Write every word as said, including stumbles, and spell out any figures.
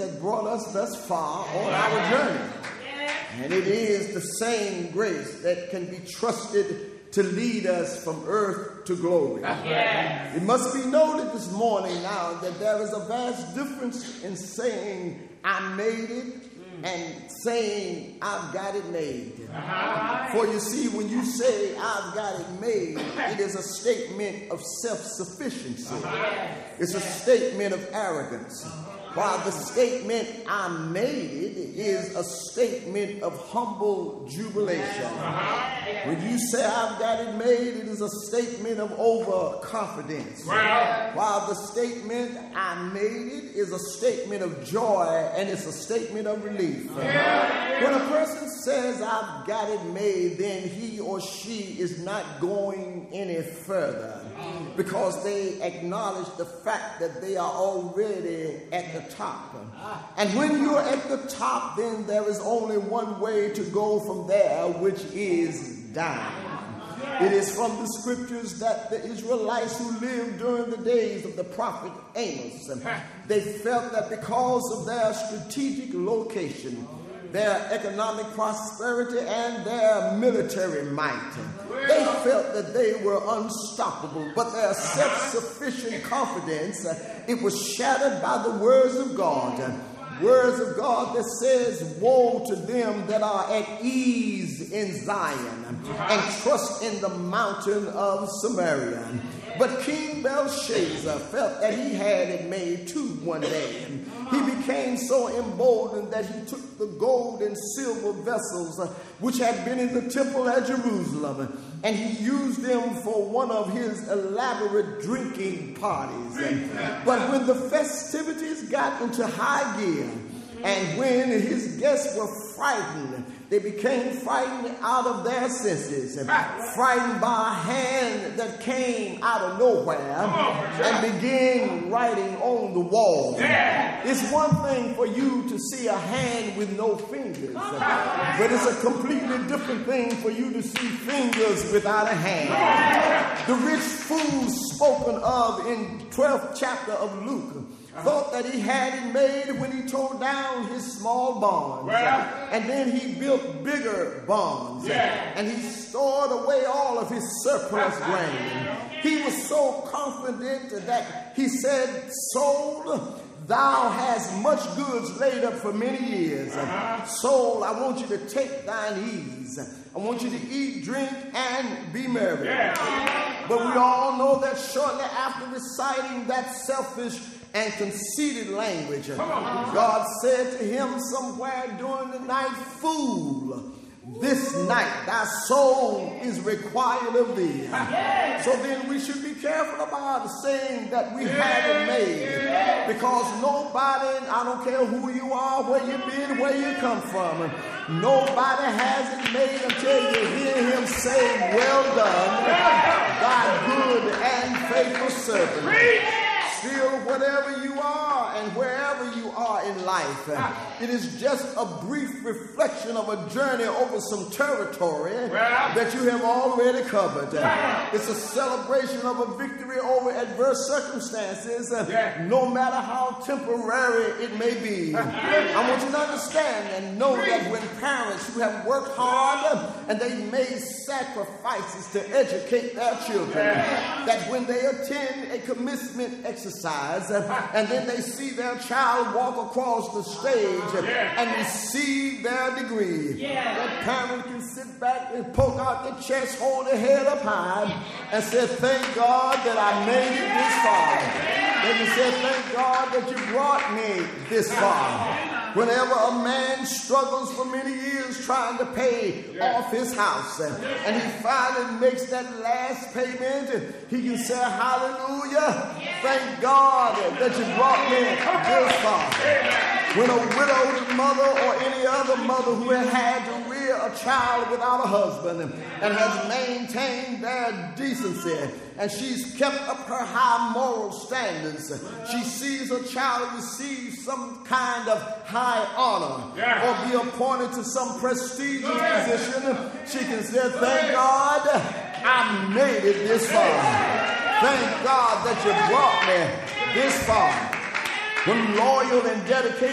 that brought us thus far on our journey. And it is the same grace that can be trusted to lead us from earth to glory. Yes. It must be noted this morning now that there is a vast difference in saying I made it and saying I've got it made. Uh-huh. For you see, when you say I've got it made, it is a statement of self-sufficiency. Uh-huh. It's a statement of arrogance. Uh-huh. While the statement I made it is a statement of humble jubilation. Uh-huh. When you say I've got it made, it is a statement of overconfidence. Wow. While the statement I made it is a statement of joy and it's a statement of relief. Yeah. When a person says I've got it made, then he or she is not going any further because they acknowledge the fact that they are already at the top. And when you're at the top, then there is only one way to go from there, which is down. It is from the scriptures that the Israelites who lived during the days of the prophet Amos, they felt that because of their strategic location, their economic prosperity, and their military might, they felt that they were unstoppable. But their self-sufficient confidence, it was shattered by the words of God. Words of God that says, woe to them that are at ease in Zion and trust in the mountain of Samaria. But King Belshazzar felt that he had it made too one day. He became so emboldened that he took the gold and silver vessels uh, which had been in the temple at Jerusalem, and he used them for one of his elaborate drinking parties. But when the festivities got into high gear, and when his guests were frightened, they became frightened out of their senses, frightened by a hand that came out of nowhere and began writing on the wall. It's one thing for you to see a hand with no fingers, but it's a completely different thing for you to see fingers without a hand. The rich fool spoken of in twelfth chapter of Luke thought that he had it made when he tore down his small barns, well, and then he built bigger barns, yeah, and he stored away all of his surplus grain. He was so confident that he said, soul, thou hast much goods laid up for many years. Uh-huh. Soul, I want you to take thine ease. I want you to eat, drink, and be merry. Yeah. But we all know that shortly after reciting that selfish and conceited language, God said to him somewhere during the night, fool, this night thy soul is required of thee. So then we should be careful about saying that we have it made, because nobody, I don't care who you are, where you've been, where you come from, nobody has it made until you hear him say, well done, thy good and faithful servant. Still, whatever you are and wherever you are in life, it is just a brief reflection of a journey over some territory that you have already covered. It's a celebration of a victory over adverse circumstances, no matter how temporary it may be. I want you to understand and know that when parents who have worked hard and they made sacrifices to educate their children, that when they attend a commencement exercise, and then they see their child walk across the stage and receive their degree, that parent can sit back and poke out their chest, hold their head up high, and say, thank God that I made it this far. Then you say, thank God that you brought me this far. Whenever a man struggles for many years trying to pay yeah. off his house, and he finally makes that last payment, he can say, hallelujah, thank God that you brought me this far. When a widowed mother or any other mother who had had to rear a child without a husband and has maintained their decency, and she's kept up her high moral standards, she sees her child receive some kind of high honor yeah. or be appointed to some prestigious yeah. position, she can say, thank God I made it this far. Thank God that you brought me this far. When loyal and dedicated